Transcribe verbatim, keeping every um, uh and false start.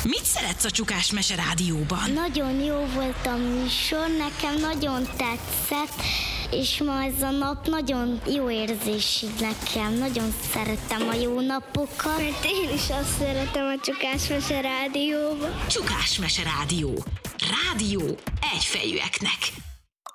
Mit szeretsz a Csukás Mese Rádióban? Nagyon jó volt a műsor, nekem nagyon tetszett, és ma ez a nap nagyon jó érzés így nekem. Nagyon szeretem a jó napokat. Mert én is azt szeretem a Csukás Mese Rádióban. Csukás Mese Rádió. Rádió egyfejűeknek.